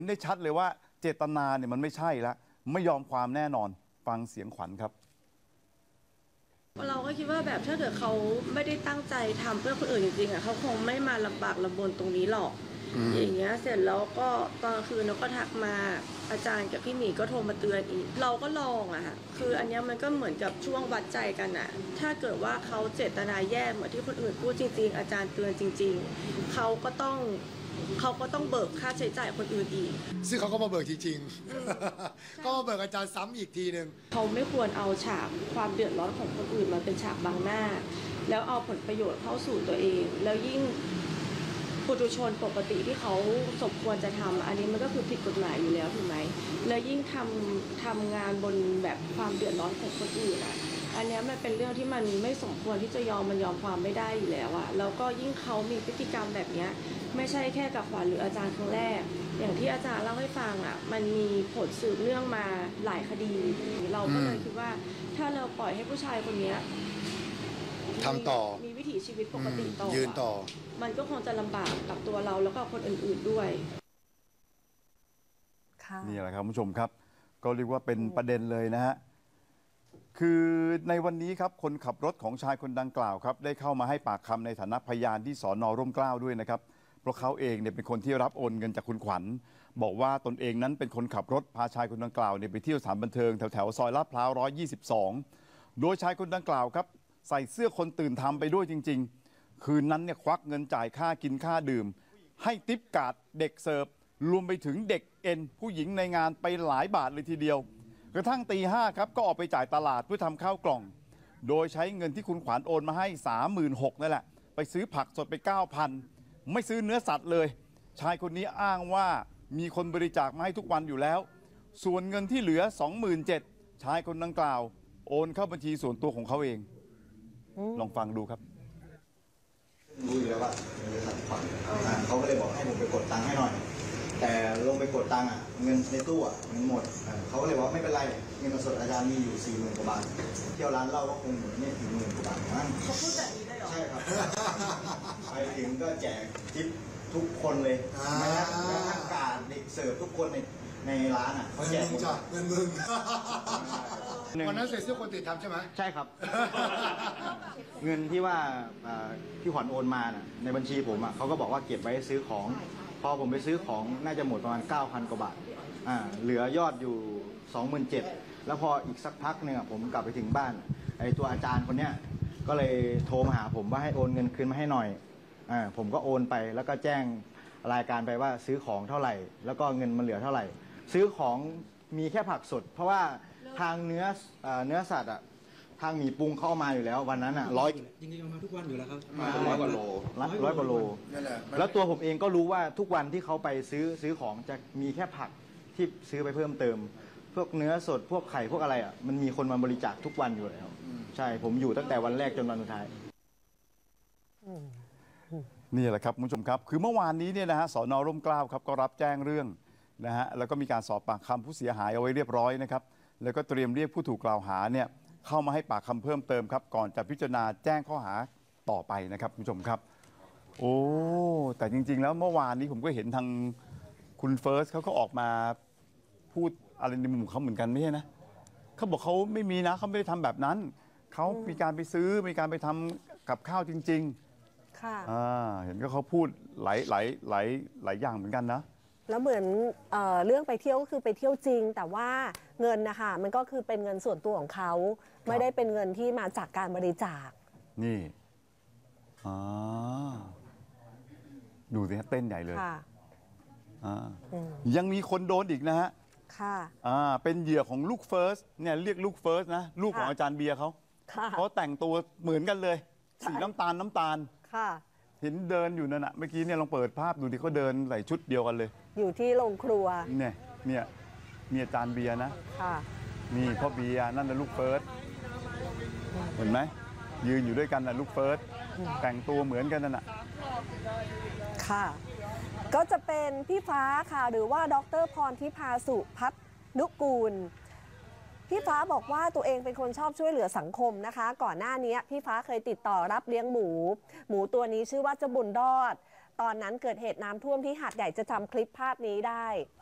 ได้ชัดเลยว่าเจตนาเนี่ยมันไม่ใช่แล้วไม่ยอมความแน่นอนฟังเสียงขวัญครับเราก็คิดว่าแบบถ้าเกิดเขาไม่ได้ตั้งใจทำเพื่อคนอื่นจริงๆเขาคงไม่มาลำบากลำบนตรงนี้หรอกอย่างเงี้ยเสร็จแล้วก็ตอนคืนเราก็ทักมาอาจารย์กับพี่หมีก็โทรมาเตือนอีกเราก็ลองอะค่ะคืออันนี้มันก็เหมือนกับช่วงวัดใจกันอะถ้าเกิดว่าเขาเจตนาแย่เหมือนที่คนอื่นพูดจริงๆอาจารย์เตือนจริงๆเขาก็ต้องเบิกค่าใช้จ่ายคนอื่นอีกซึ่งเขาก็มาเบิกจริงๆก็มาเบิกอาจารย์ซ้ำอีกทีหนึ่งเขาไม่ควรเอาฉากความเดือดร้อนของคนอื่นมาเป็นฉากบังหน้าแล้วเอาผลประโยชน์เข้าสู่ตัวเองแล้วยิ่งปุถุชนปกติที่เขาสมควรจะทำอันนี้มันก็คือผิดกฎหมายอยู่แล้วถูกไหมแล้วยิ่งทำงานบนแบบความเดือดร้อนของคนอื่นอ่ะอันนี้มันเป็นเรื่องที่มันไม่สมควรที่จะมันยอมความไม่ได้อยู่แล้วอะแล้วก็ยิ่งเขามีพฤติกรรมแบบนี้ไม่ใช่แค่กับขวัญหรืออาจารย์ครั้งแรกอย่างที่อาจารย์เล่าให้ฟังอ่ะมันมีผลสืบเนื่องมาหลายคดีเราก็เลยคิดว่าถ้าเราปล่อยให้ผู้ชายคนนี้ทำต่อมีวิถีชีวิตปกติต่อยืนต่อมันก็คงจะลำบากกับตัวเราแล้วก็คนอื่นๆด้วยนี่แหละครับคุณผู้ชมครับก็เรียกว่าเป็นประเด็นเลยนะฮะคือในวันนี้ครับคนขับรถของชายคนดังกล่าวครับได้เข้ามาให้ปากคำในฐานะพยานที่สน.ร่มเกล้าด้วยนะครับเพราะเขาเองเนี่ยเป็นคนที่รับโอนเงินจากคุณขวัญบอกว่าตนเองนั้นเป็นคนขับรถพาชายคนดังกล่าวเนี่ยไปเที่ยวสถานบันเทิงแถวซอยลาดพร้าว122โดยชายคนดังกล่าวครับใส่เสื้อคนตื่นทำไปด้วยจริงๆคืนนั้นเนี่ยควักเงินจ่ายค่ากินค่าดื่มให้ทิปการ์ดเด็กเสิร์ฟรวมไปถึงเด็กเอ็นผู้หญิงในงานไปหลายบาทเลยทีเดียวกระทั่งตี 5ครับก็ออกไปจ่ายตลาดเพื่อทำข้าวกล่องโดยใช้เงินที่คุณขวัญโอนมาให้ 36,000 นั่นแหละไปซื้อผักสดไป 9,000 ไม่ซื้อเนื้อสัตว์เลยชายคนนี้อ้างว่ามีคนบริจาคมาให้ทุกวันอยู่แล้วส่วนเงินที่เหลือ 27,000 ชายคนดังกล่าวโอนเข้าบัญชีส่วนตัวของเขาเองลองฟังดูครับรู้อยู่แล้วว่าบริษัทผ่อนเขาก็เลยบอกให้ผมไปกดตังค์ให้หน่อยแต่ลงไปกดตังค์เงินในตู้มันหมดเขาก็เลยบอกไม่เป็นไรเงินสดอาจารย์มีอยู่ 40,000 กว่าบาทเที่ยวร้านเหล้าก็คงไม่ถึง10,000 กว่าบาทมั้งเขาพูดแบบนี้ได้หรอใช่ครับไปถึงก็แจกทิปทุกคนเลยแม้ทั้งการเด็กเสิร์ฟทุกคนในร้านเขาแจกหมดเงินมึงวันนั้นเสร็จเสื้อคนติดทำใช่ไหมใช่ครับ เงินที่ว่าพี่ขวัญโอนมาในบัญชีผมเขาก็บอกว่าเก็บไว้ซื้อของพอผมไปซื้อของน่าจะหมดประมาณ 9,000 กว่าบาทเหลือยอดอยู่ 27,000 แล้วพออีกสักพักหนึ่งผมกลับไปถึงบ้านไอ้ตัวอาจารย์คนเนี้ยก็เลยโทรมาหาผมว่าให้โอนเงินคืนมาให้หน่อยผมก็โอนไปแล้วก็แจ้งรายการไปว่าซื้อของเท่าไหร่แล้วก็เงินมันเหลือเท่าไหร่ซื้อของมีแค่ผักสดเพราะว่าทางเนื้อสัตว์ทางหมีปรุงเข้ามาอยู่แล้ววันนั้นจริงๆเอามาทุกวันอยู่แล้วครับร้อยกว่าโลแล้วตัวผมเองก็รู้ว่าทุกวันที่เขาไปซื้อของจะมีแค่ผักที่ซื้อไปเพิ่มเติมพวกเนื้อสดพวกไข่พวกอะไรมันมีคนมาบริจาคทุกวันอยู่แล้วใช่ผมอยู่ตั้งแต่วันแรกจนวันสุดท้ายนี่แหละครับคุณผู้ชมครับคือเมื่อวานนี้เนี่ยนะฮะสน.ร่มเกล้าครับก็รับแจ้งเรื่องนะฮะแล้วก็มีการสอบปากคำผู้เสียหายเอาไว้เรียบร้อยนะครับแล้วก็เตรียมเรียกผู้ถูกกล่าวหาเนี่ยเข้ามาให้ปากคำเพิ่มเติมครับก่อนจะพิจารณาแจ้งข้อหาต่อไปนะครับคุณผู้ชมครับโอ้แต่จริงๆแล้วเมื่อวานนี้ผมก็เห็นทางคุณเฟิร์สเขาก็ออกมาพูดอะไรในมุมเขาเหมือนกันไม่ใช่นะเขาบอกเขาไม่มีนะเขาไม่ได้ทำแบบนั้นเขามีการไปซื้อมีการไปทำกับข้าวจริงๆค่ะเห็นก็เขาพูดหลายอย่างเหมือนกันนะแล้วเหมือนเรื่องไปเที่ยวก็คือไปเที่ยวจริงแต่ว่าเงินนะคะมันก็คือเป็นเงินส่วนตัวของเขาไม่ได้เป็นเงินที่มาจากการบริจาคนี่ดูสิฮะเต้นใหญ่เลยยังมีคนโดนอีกนะฮะค่ะเป็นเหยื่อของลูกเฟิร์สเนี่ยเรียกลูกเฟิร์สนะลูกของอาจารย์เบียร์เขาแต่งตัวเหมือนกันเลยสีน้ำตาลค่ะเห็นเดินอยู่นั่นนะเมื่อกี้เนี่ยลองเปิดภาพดูดิเขาเดินใส่ชุดเดียวกันเลยอยู่ที่โรงครัวเนี่ยมีอาจารย์เบียร์นะค่ะมีพ่อเบียร์นั่นนะลูกเฟิร์สเห็นไหมยืนอยู่ด้วยกันนะลูกเฟิร์สแต่งตัวเหมือนกันนั่นน่ะค่ะก็จะเป็นพี่ฟ้าค่ะหรือว่าดร.พรทิพาสุพัฒนุกูลพี่ฟ้าบอกว่าตัวเองเป็นคนชอบช่วยเหลือสังคมนะคะก่อนหน้านี้พี่ฟ้าเคยติดต่อรับเลี้ยงหมูตัวนี้ชื่อว่าเจ้าบุญรอดตอนนั้นเกิดเหตุน้ำท่วมที่หาดใหญ่จะจำคลิปภาพนี้ได้